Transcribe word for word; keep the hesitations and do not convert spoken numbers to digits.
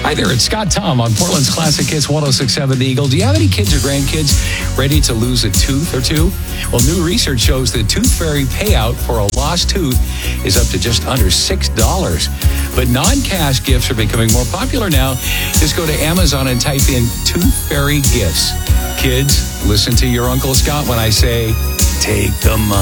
Hi there, it's Scott Tom on Portland's Classic Hits one oh six point seven The Eagle. Do you have any kids or grandkids ready to lose a tooth or two? Well, new research shows that Tooth Fairy payout for a lost tooth is up to just under six dollars. But non-cash gifts are becoming more popular now. Just go to Amazon and type in Tooth Fairy Gifts. Kids, listen to your Uncle Scott when I say, take the money.